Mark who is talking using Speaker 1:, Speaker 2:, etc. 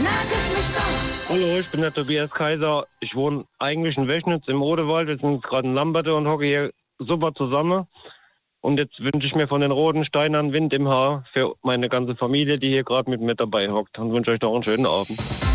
Speaker 1: Na, küss mich doch.
Speaker 2: Hallo, ich bin der Tobias Kaiser. Ich wohne eigentlich in Wechnitz im Odewald. Wir sind gerade in Lamberte und hocke hier super zusammen. Und jetzt wünsche ich mir von den roten Steinern Wind im Haar für meine ganze Familie, die hier gerade mit mir dabei hockt. Und wünsche euch noch einen schönen Abend.